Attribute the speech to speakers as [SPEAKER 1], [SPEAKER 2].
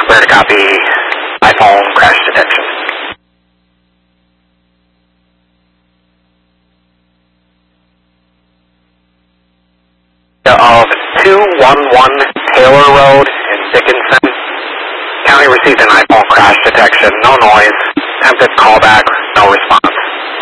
[SPEAKER 1] Clear to copy. iPhone crash detection. Of 211 Taylor Road in Dickinson. County received an iPhone crash detection. No noise. Attempted callback. No response.